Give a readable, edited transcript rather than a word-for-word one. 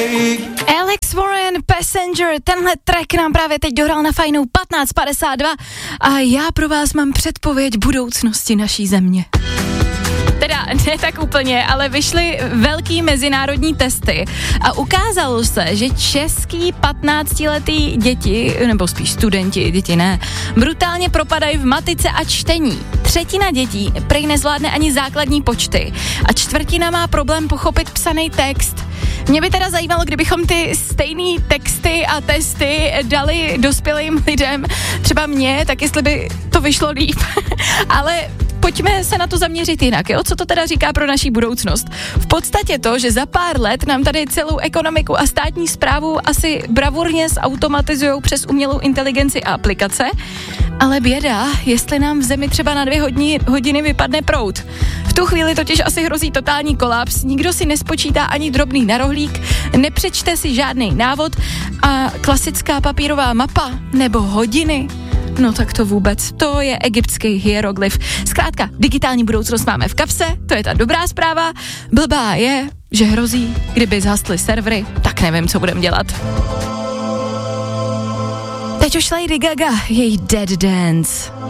Alex Warren, Passenger, tenhle track nám právě teď dohrál na fajnou 15:52 a já pro vás mám předpověď budoucnosti naší země. Teda ne tak úplně, ale vyšly velký mezinárodní testy a ukázalo se, že český 15letý děti, nebo spíš studenti, děti ne, brutálně propadají v matice a čtení. 1/3 dětí prej nezvládne ani základní počty a 1/4 má problém pochopit psaný text. Mě by teda zajímalo, kdybychom ty stejný texty a testy dali dospělým lidem, třeba mě, tak jestli by to vyšlo líp. Ale pojďme se na to zaměřit jinak, jo? Co to teda říká pro naší budoucnost? V podstatě to, že za pár let nám tady celou ekonomiku a státní správu asi bravurně zautomatizujou přes umělou inteligenci a aplikace, ale běda, jestli nám v zemi třeba na 2 hodiny vypadne proud. V tu chvíli totiž asi hrozí totální kolaps, nikdo si nespočítá ani drobný na rohlík, nepřečte si žádný návod a klasická papírová mapa nebo hodiny, no tak to vůbec, to je egyptský hieroglyf. Zkrátka, digitální budoucnost máme v kapse, to je ta dobrá zpráva, blbá je, že hrozí, kdyby zhasly servery, tak nevím, co budeme dělat. Teď už Lady Gaga, její Dead Dance.